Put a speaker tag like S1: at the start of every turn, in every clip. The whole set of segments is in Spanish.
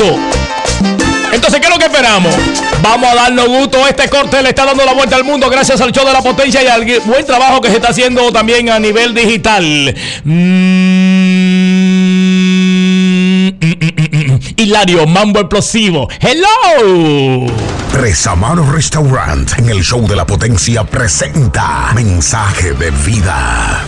S1: gusto. Entonces, ¿qué es lo que esperamos? Vamos a darnos gusto. Este corte le está dando la vuelta al mundo gracias al show de la potencia y al buen trabajo que se está haciendo también a nivel digital. Hilario, mambo explosivo. ¡Hello!
S2: Presamar Restaurant en el show de la potencia presenta Mensaje de Vida.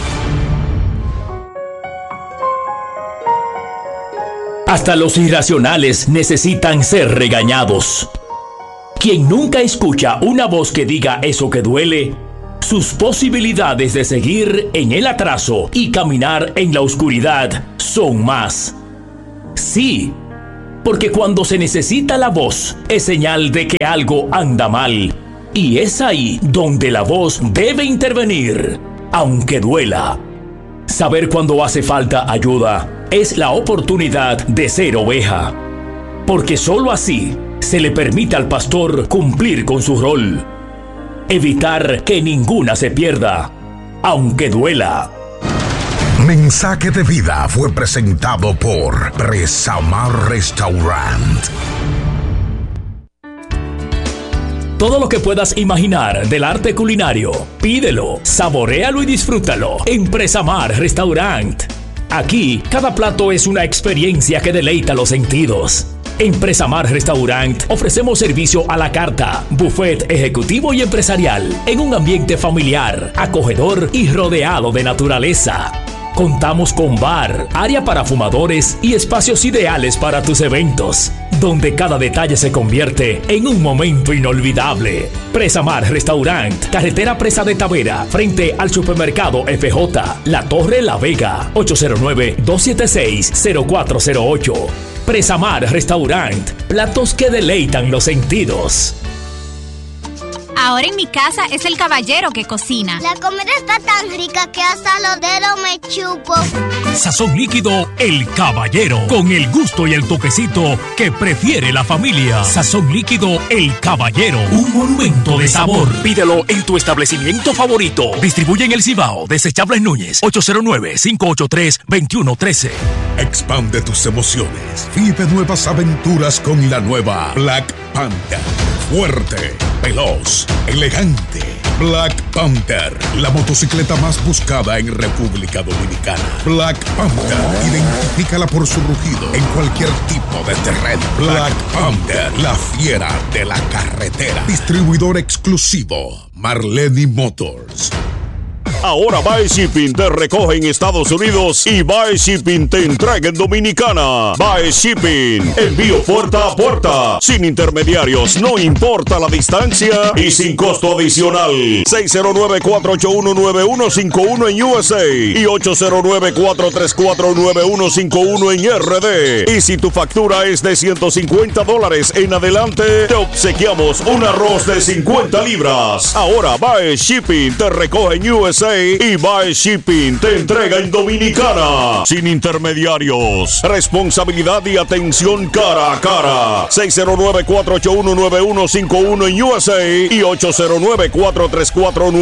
S3: Hasta los irracionales necesitan ser regañados. Quien nunca escucha una voz que diga eso que duele, sus posibilidades de seguir en el atraso y caminar en la oscuridad son más. Sí, porque cuando se necesita la voz es señal de que algo anda mal. Y es ahí donde la voz debe intervenir, aunque duela. Saber cuando hace falta ayuda es la oportunidad de ser oveja, porque sólo así se le permite al pastor cumplir con su rol, evitar que ninguna se pierda, aunque duela.
S2: Mensaje de Vida fue presentado por Presamar Restaurant.
S3: Todo lo que puedas imaginar del arte culinario, pídelo, saboréalo y disfrútalo en Presamar Restaurant. Aquí, cada plato es una experiencia que deleita los sentidos. En Presamar Restaurant ofrecemos servicio a la carta, buffet ejecutivo y empresarial, en un ambiente familiar, acogedor y rodeado de naturaleza. Contamos con bar, área para fumadores y espacios ideales para tus eventos, donde cada detalle se convierte en un momento inolvidable. Presamar Restaurant, carretera Presa de Tavera, frente al supermercado FJ, La Torre La Vega, 809-276-0408. Presamar Restaurant, platos que deleitan los sentidos.
S4: Ahora en mi casa es el caballero que cocina.
S5: La comida está tan rica que hasta los dedos me chupo.
S6: Sazón líquido El Caballero, con el gusto y el toquecito que prefiere la familia. Sazón líquido El Caballero, un monumento de sabor. Pídelo en tu establecimiento favorito. Distribuye en El Cibao, Desechables Núñez, 809-583-2113.
S2: Expande tus emociones. Vive nuevas aventuras con la nueva Black Panther. Fuerte, veloz, elegante. Black Panther, la motocicleta más buscada en República Dominicana. Black Panther, identifícala por su rugido en cualquier tipo de terreno. Black Panther, la fiera de la carretera. Distribuidor exclusivo, Marleni Motors.
S7: Ahora Bae Shipping te recoge en Estados Unidos y Bae Shipping te entrega en Dominicana. Bae Shipping, envío puerta a puerta, sin intermediarios, no importa la distancia y sin costo adicional. 609-481-9151 en USA y 809-434-9151 en RD. Y si tu factura es de $150 en adelante, te obsequiamos un arroz de 50 libras. Ahora Bae Shipping te recoge en USA y Bae Shipping te entrega en Dominicana, sin intermediarios. Responsabilidad y atención cara a cara. 609-481-9151 en USA y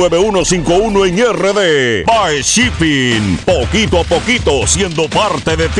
S7: 809-434-9151 en RD. Bae Shipping, poquito a poquito siendo parte de ti.